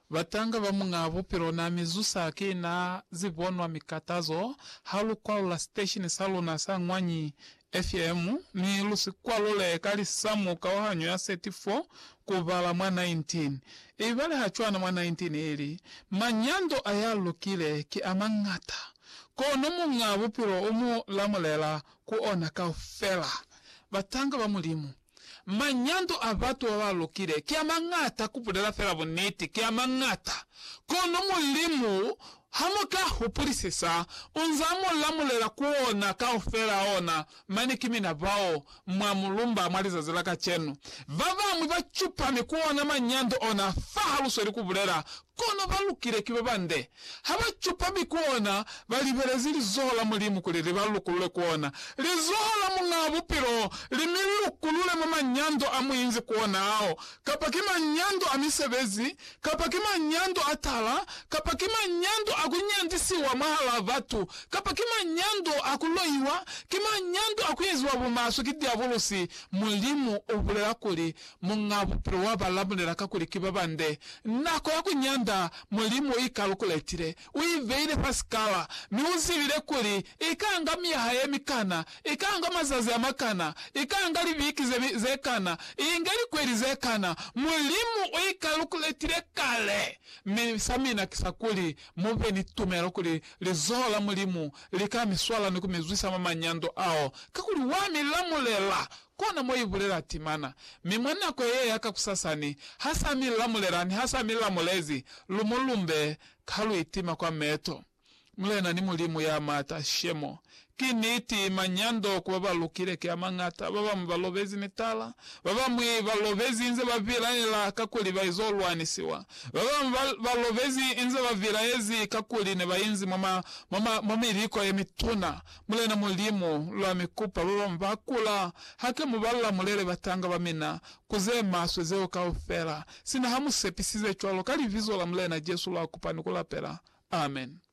Batanga bamungabo pero na mizusa kina zibonwa mikatazo halu kwa la station salo na sangwanyi FM ni lusi kwa lole kali samu kawahanyo ya 74 kubala mwa 19 ibale hachwana mwa 19 ili manyando ayalo kile ki amangata kono mungabo pero umu lamulela kuona kaufela batanga bamulimu manyando abatu abalukire kiamangata kupudela fela boniti kiamangata kono mulimu hamuka hupulisisa unzamu lamulela kuona kaufela ona mani kimina bao mwamulumba mwaliza zilaka chenu vava mwibachupa mikuona manyando ona fahalu sori kubulela kono balukire kibabande habachupa mikuona balibelezili zola mulimu kulili balukulule kuona lizola mungabu piro limilukulule mama nyando amuinzi kuona ao kapakima nyando amisebezi kapakima nyando atala kapakima nyando akunyandisiwa mahala vatu kapakima nyando akuloiwa kima nyando akuyezwa bumaso kidiabulusi mulimu obulela kuli mungabu piro wabalabulera kakuli kibabande nako yakunyanda mulimu ikalukuletire uiveire paskala miuzivire kuli ikanga miyahaye mikana ikanga mazazi ya makana ikanga libiki zekana ingali kweli zekana mulimu ikalukuletire kale misamina kisakuli mube nitumero kuli lizola mulimu likami swala nikumezwisa mama nyando ao kakuli wami lamulela kona moibulela timana mimwana kwa yeye yaka kusasani hasa milamulerani hasa milamulezi lumulumbe kalu itima kwa meto mulena ni mulimu ya mata shemo kiniti manyando kwa balukire kia mangata baba mbalovezi nitala baba mbalovezi inze bavira ila kakuli baizolwani siwa baba mbalovezi inze bavira ezi kakuli ne bainzi mama iriko ya mituna mulena mulimu lwa mikupa baba mbakula hake mubala mulele batanga bamina kuzema swezeo kaufera sina hamu sepisize chwalo kali vizo la mulena Jesu la kupanikula pera amen.